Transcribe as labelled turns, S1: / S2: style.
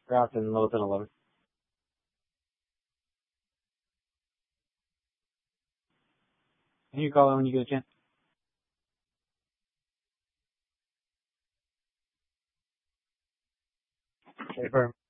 S1: Routes in Littleton 11. Can you call in when you get a chance? Okay, perfect.